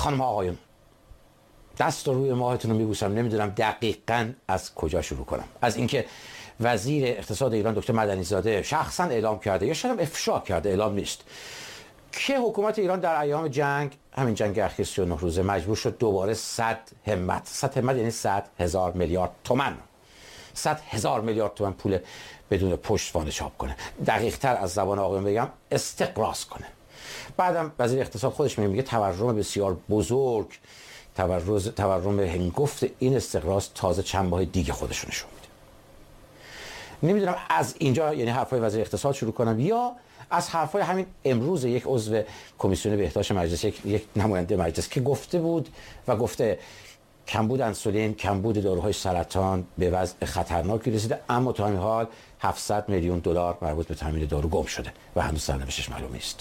خانم آقایون، دست روی ماهتون رو میبوسم، نمیدونم دقیقاً از کجا شروع کنم. از اینکه وزیر اقتصاد ایران دکتر مدنی زاده شخصا اعلام کرده یا شاید افشا کرده، اعلام نیست، که حکومت ایران در ایام جنگ، همین جنگ اخیر 39 روزه، مجبور شد دوباره 100 همت یعنی 100,000 میلیارد تومان 100,000 میلیارد تومان پول بدون پشتوانه چاپ کنه. دقیق تر از زبان آقایون بگم استقراض کنه. بعدم وزیر اقتصاد خودش میگه تورم بسیار بزرگ، تورم هنگفت این استقراض تازه چند ماه دیگه خودشون نشون میده. نمیدونم از اینجا یعنی حرفای وزیر اقتصاد شروع کنم یا از حرفای همین امروز یک عضو کمیسیون بهداشت مجلس، یک نماینده مجلس که گفته بود و گفته کمبود انسولین، کمبود داروهای سرطان به وضع خطرناکی رسیده، اما تا همین حال 700 میلیون دلار مربوط به تامین دارو گم شده و هنوز سرنوشتش معلوم نیست.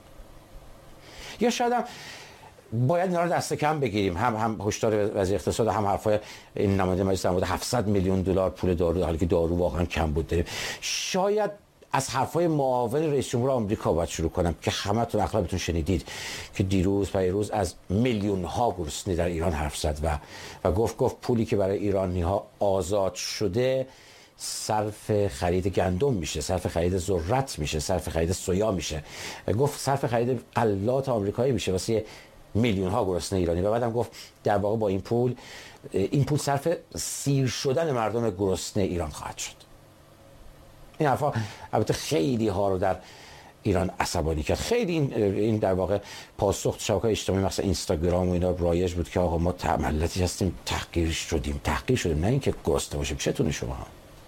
یا شاید هم باید اینا رو دست کم بگیریم، هم هشدار وزیر اقتصاد، هم حرفای این نماینده مجلس در مورد 700 میلیون دلار پول دارو، حالی که دارو واقعا کمبود داریم. شاید از حرفای معاون رئیس جمهور آمریکا باید شروع کنم که همتون اغلبتون شنیدید که دیروز از میلیون ها گرسنه در ایران حرف زد و گفت پولی که برای ایرانی ها آزاد شده صرف خرید گندم میشه، صرف خرید ذرت میشه، صرف خرید سویا میشه، گفت صرف خرید غلات آمریکایی میشه واسه میلیون ها گرسنه ایرانی. و بعدم گفت در واقع با این پول صرف سیر شدن مردم گرسنه ایران خواهد شد. این حرفا البته خیلی ها رو در ایران عصبانی کرد. خیلی این در واقع پاسخ شبکه‌های اجتماعی مثلا اینستاگرام و اینا رایج بود که آقا ما ملتی هستیم تحقیر شدیم، نه اینکه گرسنه باشیم. چتونه شما؟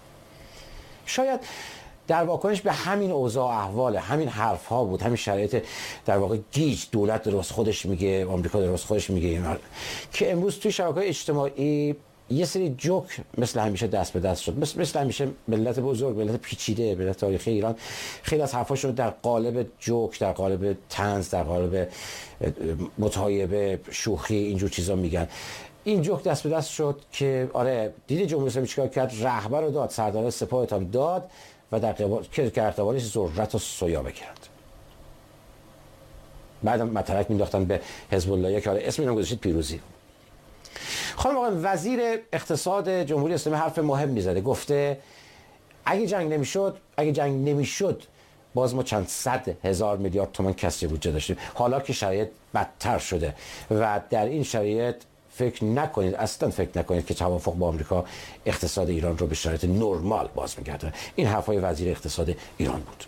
شاید در واکنش به همین اوضاع احوال، همین حرف ها بود، همین شرایط در واقع گیج، دولت درست خودش میگه، آمریکا درست خودش میگه، که امروز توی شبکه‌های اجتماعی یه سری جوک مثل همیشه دست به دست شد. مثل همیشه ملت بزرگ، ملت پیچیده، ملت تاریخی ایران خیلی از حرفاشون در قالب جوک، در قالب طنز، در قالب متایبه، شوخی، اینجور چیزا میگن. این جوک دست به دست شد که آره دیدی جمهوری اسلامی چیکار کرد؟ رهبر رو داد، سردار سپاهت هم داد و در قبالش ذرت و سویا بگیرند. بعدم مترک مینداختن به حزب الله که آره اسم اینو گذاشتید پیروزی. خانم آقای وزیر اقتصاد جمهوری اسلامی حرف مهم میزده، گفته اگه جنگ نمیشد باز ما چند 100,000 میلیارد تومان کسری بودجه داشتیم. حالا که شرایط بدتر شده و در این شرایط اصلا فکر نکنید که توافق با آمریکا اقتصاد ایران رو به شرایط نرمال باز میگرده. این حرفای وزیر اقتصاد ایران بود.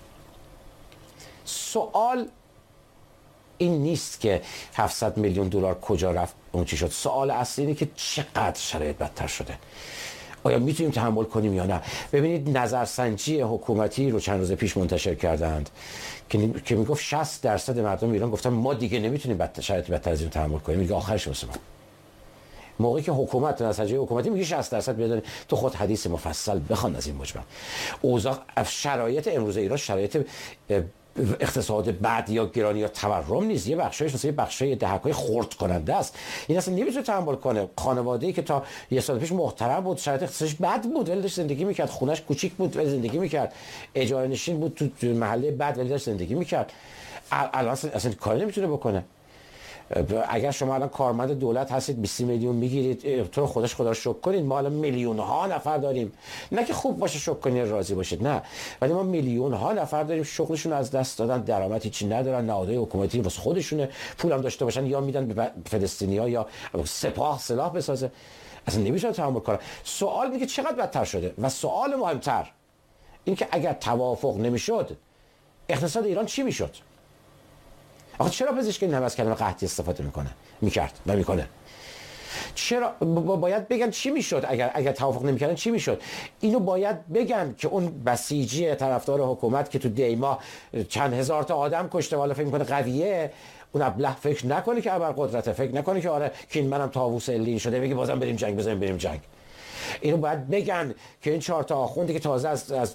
سوال این نیست که 700 میلیون دلار کجا رفت، اون چی شد. سوال اصلی اینه که چقدر شرایط بدتر شده. آیا میتونیم تحمل کنیم یا نه؟ ببینید نظرسنجی حکومتی رو چند روز پیش منتشر کردند که میگفت 60% مردم ایران گفتن ما دیگه نمیتونیم شرایط بدتر از این تحمل کنیم. میگه آخرش واسه ما. موقعی که حکومت نظرسنجی حکومتی میگه 60% بدونید، تو خود حدیث مفصل بخوان از این مجمل. اوضاع شرایط امروز ایران شرایط اقتصاد بد یا گرانی یا تورم نیست. یه بخشایش مثلا یه بخشای دهکای خرد کننده است. این اصلا نمیتونه تحمل کنه. خانواده‌ای که تا یه سال پیش محترم بود، شرایط اقتصادش بد بود ولی داشت زندگی میکرد، خونش کوچیک بود ولی زندگی میکرد، اجاره نشین بود تو محله بد ولی داشت زندگی میکرد، الان اصلا کاری نمیتونه بکنه. اگر شما الان کارمند دولت هستید 20 میلیون میگیرید، تو خودش خدا رو شکر کنید. ما الان میلیون ها نفر داریم، نه که خوب باشه شکر کنید راضی باشید، نه، ولی ما میلیون ها نفر داریم شغلشون از دست دادن، درآمدی چی ندارن، نهادهای حکومتی واسه خودشونه پول هم داشته باشن یا میدن به فلسطینی‌ها یا سپاه سلاح بسازه. اصلا نمیشه تحمل کنه. سوال اینه که چقدر بدتر شده و سوال مهمتر این که اگر توافق نمیشد اقتصاد ایران چی میشد؟ آخه چرا پزشکی این همه از کلمه قحطی استفاده میکنه؟ چرا باید بگن چی میشد اگر توافق نمیکردن چی میشد؟ اینو باید بگن که اون بسیجی طرفدار حکومت که تو دیما چند هزار تا آدم کشته والا فکر میکنه قویه، اون ابله فکر نکنه که ابرقدرته، فکر نکنه که آره که منم طاووس الین شده بگی بازم بریم جنگ. اینو باید بگن که این 4 تا آخوندی که تازه از